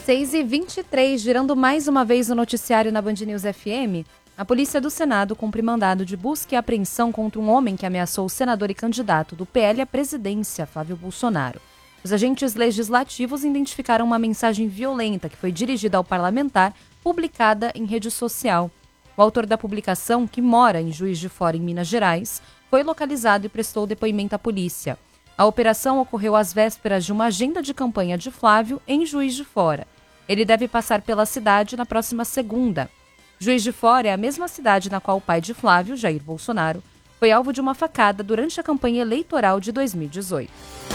6h23, girando mais uma vez o noticiário na Band News FM, a Polícia do Senado cumpre mandado de busca e apreensão contra um homem que ameaçou o senador e candidato do PL à presidência, Flávio Bolsonaro. Os agentes legislativos identificaram uma mensagem violenta que foi dirigida ao parlamentar, publicada em rede social. O autor da publicação, que mora em Juiz de Fora, em Minas Gerais, foi localizado e prestou depoimento à polícia. A operação ocorreu às vésperas de uma agenda de campanha de Flávio em Juiz de Fora. Ele deve passar pela cidade na próxima segunda. Juiz de Fora é a mesma cidade na qual o pai de Flávio, Jair Bolsonaro, foi alvo de uma facada durante a campanha eleitoral de 2018.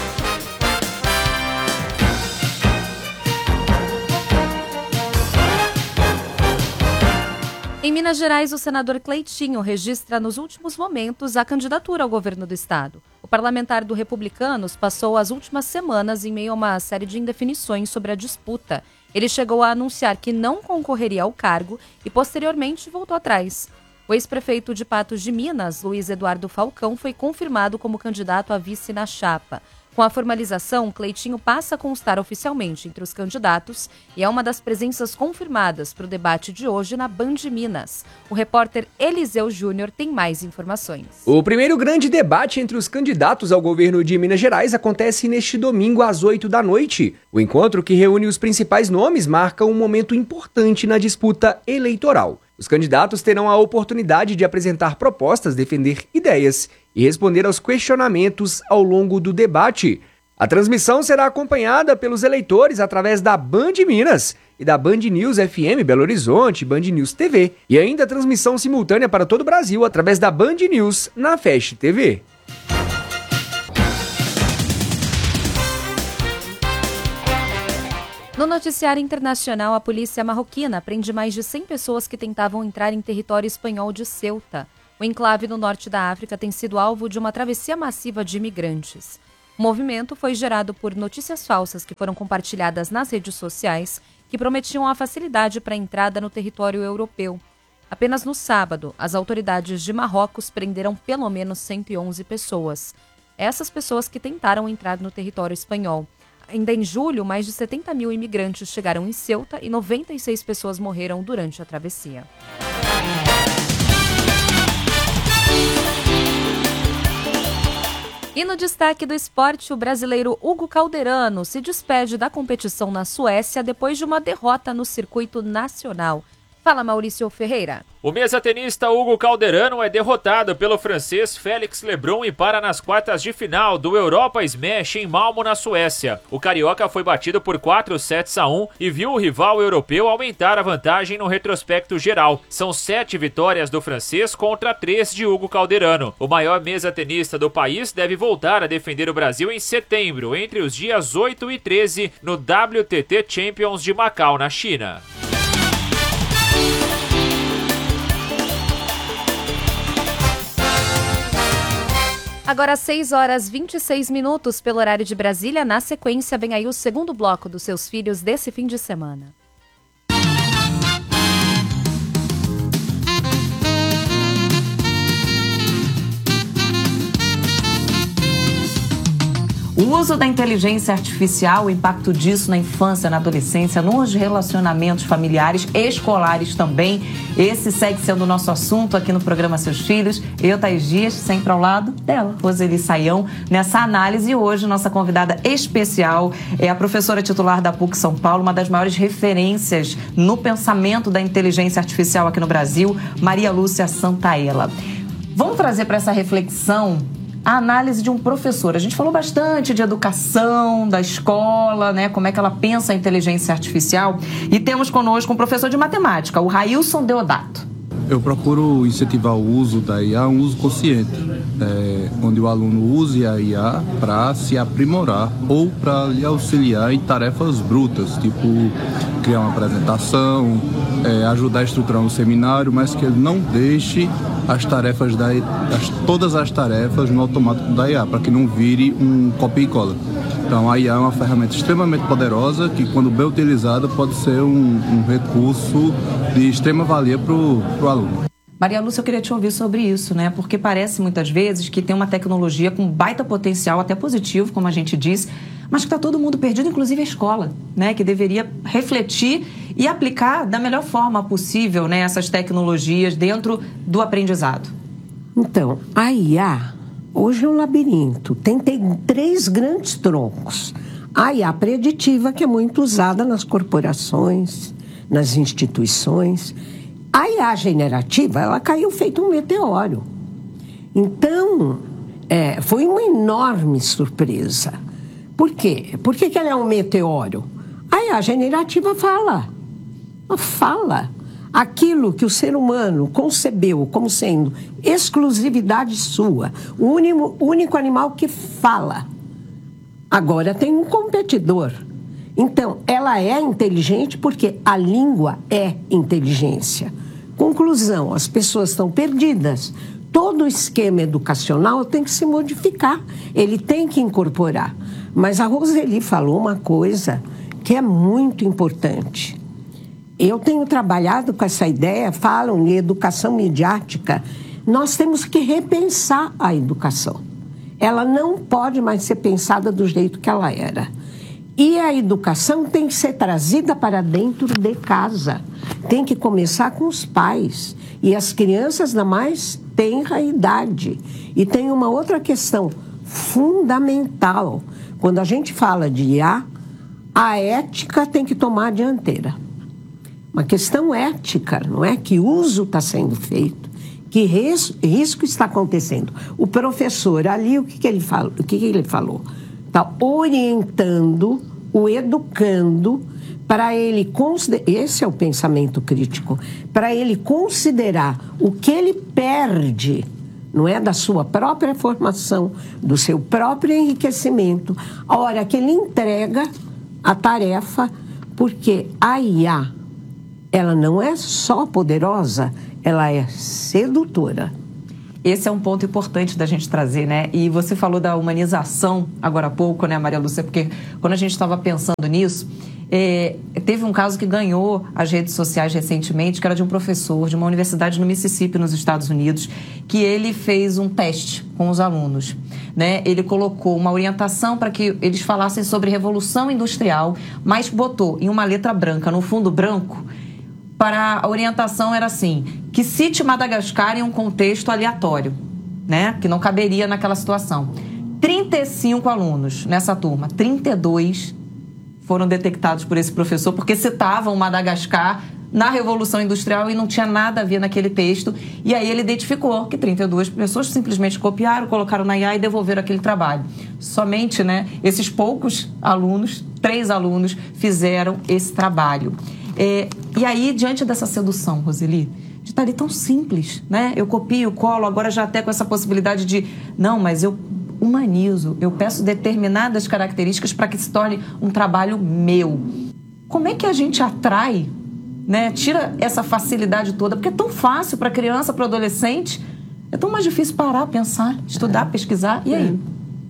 Em Minas Gerais, o senador Cleitinho registra nos últimos momentos a candidatura ao governo do estado. O parlamentar do Republicanos passou as últimas semanas em meio a uma série de indefinições sobre a disputa. Ele chegou a anunciar que não concorreria ao cargo e, posteriormente, voltou atrás. O ex-prefeito de Patos de Minas, Luiz Eduardo Falcão, foi confirmado como candidato a vice na chapa. Com a formalização, Cleitinho passa a constar oficialmente entre os candidatos e é uma das presenças confirmadas para o debate de hoje na Band Minas. O repórter Eliseu Júnior tem mais informações. O primeiro grande debate entre os candidatos ao governo de Minas Gerais acontece neste domingo às 20h. O encontro, que reúne os principais nomes, marca um momento importante na disputa eleitoral. Os candidatos terão a oportunidade de apresentar propostas, defender ideias e responder aos questionamentos ao longo do debate. A transmissão será acompanhada pelos eleitores através da Band Minas e da Band News FM Belo Horizonte, Band News TV, e ainda a transmissão simultânea para todo o Brasil através da Band News na Fast TV. No noticiário internacional, a polícia marroquina prende mais de 100 pessoas que tentavam entrar em território espanhol de Ceuta. O enclave no norte da África tem sido alvo de uma travessia massiva de imigrantes. O movimento foi gerado por notícias falsas que foram compartilhadas nas redes sociais que prometiam a facilidade para a entrada no território europeu. Apenas no sábado, as autoridades de Marrocos prenderam pelo menos 111 pessoas. Essas pessoas que tentaram entrar no território espanhol. Ainda em julho, mais de 70 mil imigrantes chegaram em Ceuta e 96 pessoas morreram durante a travessia. E no destaque do esporte, o brasileiro Hugo Calderano se despede da competição na Suécia depois de uma derrota no circuito nacional. Fala, Maurício Ferreira. O mesa-tenista Hugo Calderano é derrotado pelo francês Félix Lebrun e para nas quartas de final do Europa Smash em Malmo, na Suécia. O carioca foi batido por 4-1 e viu o rival europeu aumentar a vantagem no retrospecto geral. São 7 vitórias do francês contra 3 de Hugo Calderano. O maior mesa-tenista do país deve voltar a defender o Brasil em setembro, entre os dias 8 e 13, no WTT Champions de Macau, na China. Agora 6h26 pelo horário de Brasília. Na sequência, vem aí o segundo bloco dos seus filhos desse fim de semana. O uso da inteligência artificial, o impacto disso na infância, na adolescência, nos relacionamentos familiares, escolares também. Esse segue sendo o nosso assunto aqui no programa Seus Filhos. Eu, Thaís Dias, sempre ao lado dela, Roseli Saião, nessa análise. E hoje, nossa convidada especial é a professora titular da PUC São Paulo, uma das maiores referências no pensamento da inteligência artificial aqui no Brasil, Maria Lúcia Santaella. Vamos trazer para essa reflexão a análise de um professor. A gente falou bastante de educação, da escola, né? Como é que ela pensa a inteligência artificial. E temos conosco um professor de matemática, o Railson Deodato. Eu procuro incentivar o uso da IA, um uso consciente, onde o aluno use a IA para se aprimorar ou para lhe auxiliar em tarefas brutas, tipo criar uma apresentação, ajudar a estruturar um seminário, mas que ele não deixe as tarefas todas as tarefas no automático da IA, para que não vire um copia e cola. Então a IA é uma ferramenta extremamente poderosa que, quando bem utilizada, pode ser um recurso de extrema valia para o aluno. Maria Lúcia, eu queria te ouvir sobre isso, né? Porque parece muitas vezes que tem uma tecnologia com baita potencial, até positivo, como a gente disse, mas que está todo mundo perdido, inclusive a escola, né? Que deveria refletir e aplicar da melhor forma possível, né, essas tecnologias dentro do aprendizado. Então, a IA hoje é um labirinto, tem 3 grandes troncos. A IA preditiva, que é muito usada nas corporações, nas instituições. A IA generativa, ela caiu feito um meteoro. Então, foi uma enorme surpresa. Por quê? Por que ela é um meteoro? A IA generativa fala. Ela fala aquilo que o ser humano concebeu como sendo exclusividade sua, o único animal que fala. Agora tem um competidor. Então, ela é inteligente porque a língua é inteligência. Conclusão, as pessoas estão perdidas. Todo o esquema educacional tem que se modificar, ele tem que incorporar. Mas a Roseli falou uma coisa que é muito importante. Eu tenho trabalhado com essa ideia, falam em educação midiática. Nós temos que repensar a educação. Ela não pode mais ser pensada do jeito que ela era. E a educação tem que ser trazida para dentro de casa. Tem que começar com os pais. E as crianças na mais tenra idade. E tem uma outra questão fundamental. Quando a gente fala de IA, a ética tem que tomar a dianteira. Uma questão ética, não é? Que uso está sendo feito. Que risco está acontecendo? O professor ali, o que ele falou? Está orientando, o educando, para ele considerar, esse é o pensamento crítico, para ele considerar o que ele perde, não é, da sua própria formação, do seu próprio enriquecimento, a hora que ele entrega a tarefa, porque a IA, ela não é só poderosa, ela é sedutora. Esse é um ponto importante da gente trazer, né? E você falou da humanização agora há pouco, né, Maria Lúcia? Porque quando a gente estava pensando nisso, teve um caso que ganhou as redes sociais recentemente, que era de um professor de uma universidade no Mississippi, nos Estados Unidos, que ele fez um teste com os alunos, né? Ele colocou uma orientação para que eles falassem sobre Revolução Industrial, mas botou em uma letra branca, no fundo branco, para a orientação era assim, que cite Madagascar em um contexto aleatório, né? Que não caberia naquela situação. 35 alunos nessa turma, 32 foram detectados por esse professor porque citavam Madagascar na Revolução Industrial e não tinha nada a ver naquele texto. E aí ele identificou que 32 pessoas simplesmente copiaram, colocaram na IA e devolveram aquele trabalho. Somente, né, esses poucos alunos, 3 alunos, fizeram esse trabalho. E aí, diante dessa sedução, Roseli, de estar ali tão simples, né? Eu copio, colo, agora já até com essa possibilidade de... Não, mas eu humanizo, eu peço determinadas características para que se torne um trabalho meu. Como é que a gente atrai, né? Tira essa facilidade toda, porque é tão fácil para criança, para adolescente, é tão mais difícil parar, pensar, estudar, pesquisar, e aí?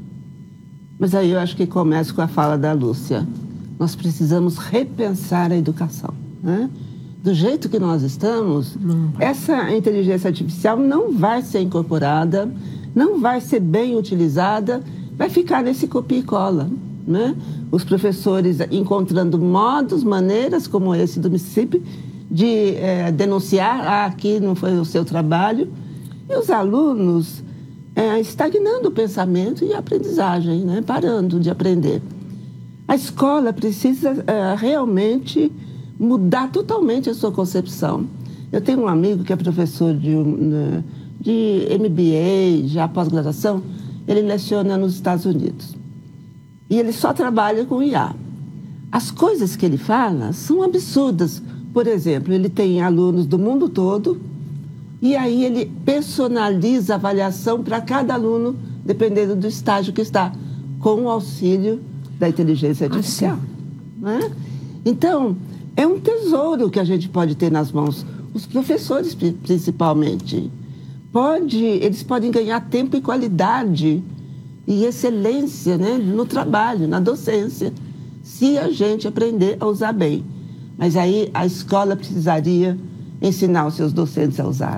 Mas aí eu acho que começa com a fala da Lúcia. Nós precisamos repensar a educação, né? Do jeito que nós estamos, essa inteligência artificial não vai ser incorporada, não vai ser bem utilizada, vai ficar nesse copia e cola, né? Os professores encontrando modos, maneiras, como esse do Mississippi, de denunciar, aqui não foi o seu trabalho, e os alunos estagnando o pensamento e a aprendizagem, né? Parando de aprender. A escola precisa realmente mudar totalmente a sua concepção. Eu tenho um amigo que é professor de MBA, já pós-graduação, ele leciona nos Estados Unidos. E ele só trabalha com IA. As coisas que ele fala são absurdas. Por exemplo, ele tem alunos do mundo todo e aí ele personaliza a avaliação para cada aluno, dependendo do estágio que está, com o auxílio da inteligência artificial. Né? Então, é um tesouro que a gente pode ter nas mãos, os professores principalmente. Eles podem ganhar tempo e qualidade e excelência, né, no trabalho, na docência, se a gente aprender a usar bem. Mas aí a escola precisaria ensinar os seus docentes a usar. Né?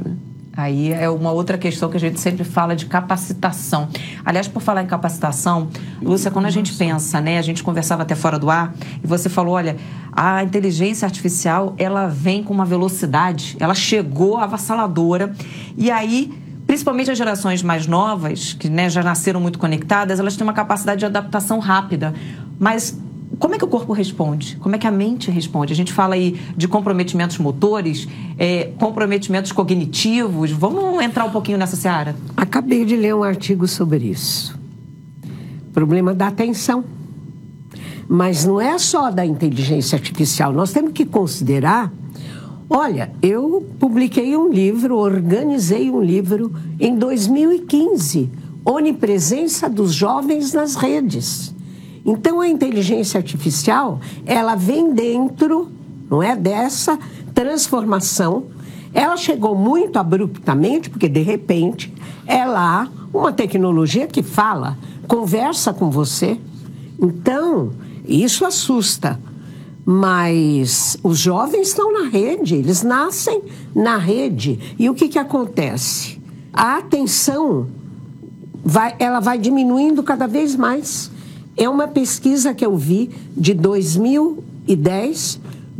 Aí é uma outra questão que a gente sempre fala de capacitação. Aliás, por falar em capacitação, Lúcia, quando a gente pensa, né, a gente conversava até fora do ar, e você falou, olha, a inteligência artificial, ela vem com uma velocidade, ela chegou avassaladora, e aí, principalmente as gerações mais novas, que, né, já nasceram muito conectadas, elas têm uma capacidade de adaptação rápida, mas como é que o corpo responde? Como é que a mente responde? A gente fala aí de comprometimentos motores, comprometimentos cognitivos. Vamos entrar um pouquinho nessa seara? Acabei de ler um artigo sobre isso. Problema da atenção. Mas não é só da inteligência artificial. Nós temos que considerar... Olha, eu publiquei um livro, organizei um livro em 2015. Onipresença dos jovens nas redes. Então, a inteligência artificial, ela vem dentro, não é, dessa transformação. Ela chegou muito abruptamente, porque, de repente, é lá uma tecnologia que fala, conversa com você. Então, isso assusta. Mas os jovens estão na rede, eles nascem na rede. E o que acontece? A atenção, ela vai diminuindo cada vez mais. É uma pesquisa que eu vi de 2010,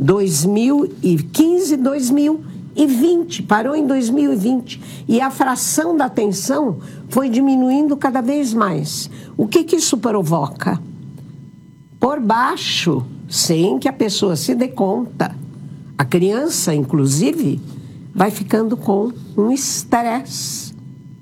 2015, 2020. Parou em 2020. E a fração da atenção foi diminuindo cada vez mais. O que isso provoca? Por baixo, sem que a pessoa se dê conta, a criança, inclusive, vai ficando com um estresse.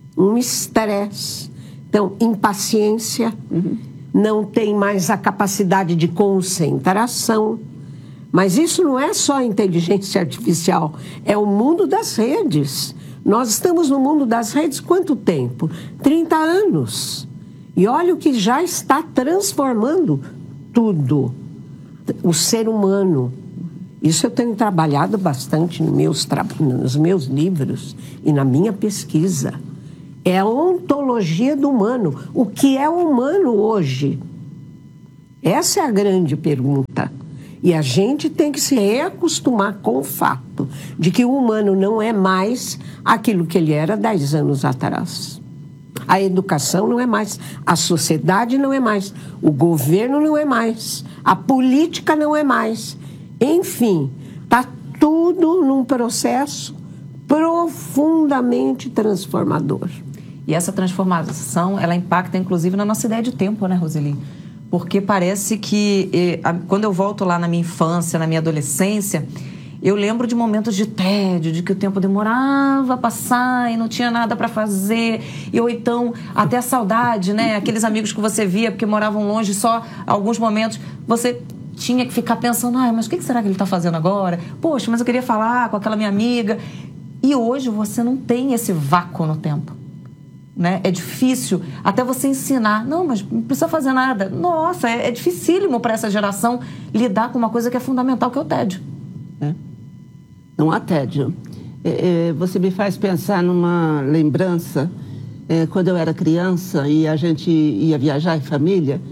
Então, impaciência... Não tem mais a capacidade de concentração. Mas isso não é só inteligência artificial, é o mundo das redes. Nós estamos no mundo das redes quanto tempo? 30 anos. E olha o que já está transformando tudo. O ser humano. Isso eu tenho trabalhado bastante nos meus livros e na minha pesquisa. É a ontologia do humano. O que é humano hoje? Essa é a grande pergunta. E a gente tem que se reacostumar com o fato de que o humano não é mais aquilo que ele era 10 anos atrás. A educação não é mais, a sociedade não é mais, o governo não é mais, a política não é mais. Enfim, está tudo num processo profundamente transformador. E essa transformação, ela impacta inclusive na nossa ideia de tempo, né, Roseli? Porque parece que, quando eu volto lá na minha infância, na minha adolescência, eu lembro de momentos de tédio, de que o tempo demorava a passar e não tinha nada para fazer. Ou então, até a saudade, né? Aqueles amigos que você via porque moravam longe, só alguns momentos você tinha que ficar pensando, mas o que será que ele está fazendo agora? Poxa, mas eu queria falar com aquela minha amiga. E hoje você não tem esse vácuo no tempo. Né? É difícil até você ensinar. Não, mas não precisa fazer nada. Nossa, é dificílimo para essa geração lidar com uma coisa que é fundamental, que é o tédio. Não há tédio. Você me faz pensar numa lembrança. Quando eu era criança e a gente ia viajar em família,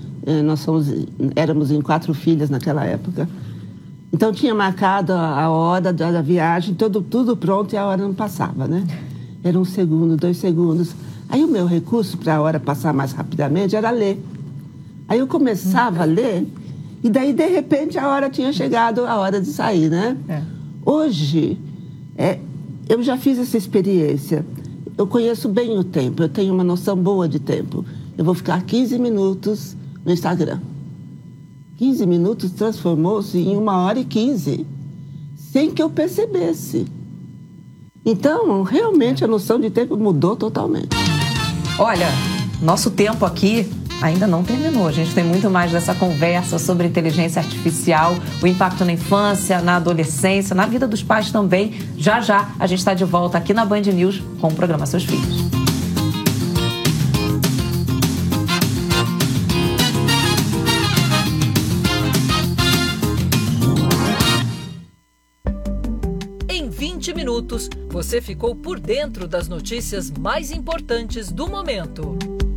éramos em 4 filhas naquela época. Então tinha marcado a hora da viagem, tudo pronto, e a hora não passava, né? Era 1 segundo, 2 segundos. Aí o meu recurso para a hora passar mais rapidamente era ler. Aí eu começava a ler e daí, de repente, a hora tinha chegado, a hora de sair, né? Hoje, eu já fiz essa experiência. Eu conheço bem o tempo, eu tenho uma noção boa de tempo. Eu vou ficar 15 minutos no Instagram. 15 minutos transformou-se em 1h15, sem que eu percebesse. Então, realmente, a noção de tempo mudou totalmente. Olha, nosso tempo aqui ainda não terminou. A gente tem muito mais dessa conversa sobre inteligência artificial, o impacto na infância, na adolescência, na vida dos pais também. Já já a gente está de volta aqui na Band News com o programa Seus Filhos. Em 20 minutos, você ficou por dentro das notícias mais importantes do momento.